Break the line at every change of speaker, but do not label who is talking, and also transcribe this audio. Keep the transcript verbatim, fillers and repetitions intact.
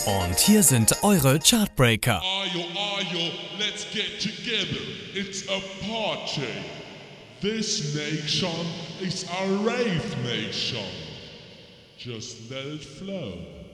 Und hier sind eure Chartbreaker.
Ayo, ayo, let's get together. It's a party. This nation is a rave nation. Just let it flow.